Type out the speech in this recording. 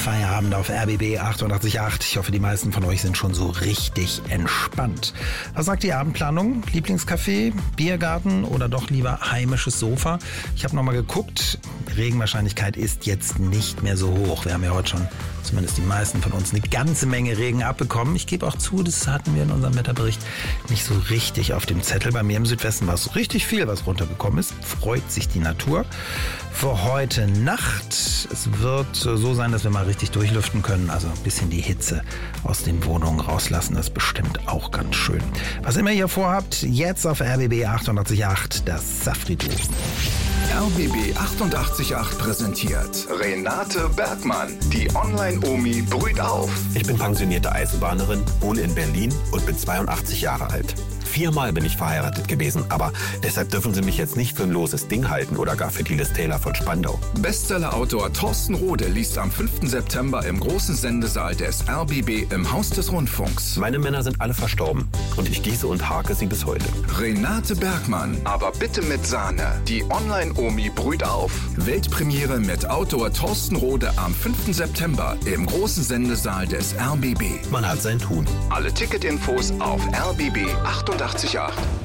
Feierabend auf RBB 88.8. Ich hoffe, die meisten von euch sind schon so richtig entspannt. Was sagt die Abendplanung? Lieblingscafé, Biergarten oder doch lieber heimisches Sofa? Ich habe nochmal geguckt. Regenwahrscheinlichkeit ist jetzt nicht mehr so hoch. Wir haben ja heute schon, zumindest die meisten von uns, eine ganze Menge Regen abbekommen. Ich gebe auch zu, das hatten wir in unserem Wetterbericht nicht so richtig auf dem Zettel. Bei mir im Südwesten war es richtig viel, was runtergekommen ist. Freut sich die Natur. Für heute Nacht, es wird so sein, dass wir mal richtig durchlüften können, also ein bisschen die Hitze aus den Wohnungen rauslassen, das ist bestimmt auch ganz schön. Was immer ihr vorhabt, jetzt auf RBB 88.8, das Safri-Duo. RBB 88.8 präsentiert Renate Bergmann. Die Online-Omi brüht auf. Ich bin pensionierte Eisenbahnerin, wohne in Berlin und bin 82 Jahre alt. 4-mal bin ich verheiratet gewesen, aber deshalb dürfen Sie mich jetzt nicht für ein loses Ding halten oder gar für die Liz Taylor von Spandau. Bestseller-Autor Thorsten Rode liest am 5. September im großen Sendesaal des RBB im Haus des Rundfunks. Meine Männer sind alle verstorben und ich gieße und hake sie bis heute. Renate Bergmann, aber bitte mit Sahne. Die Online-Omi brüht auf. Weltpremiere mit Autor Thorsten Rode am 5. September im großen Sendesaal des RBB. Man hat sein Tun. Alle Ticketinfos auf RBB 88.8.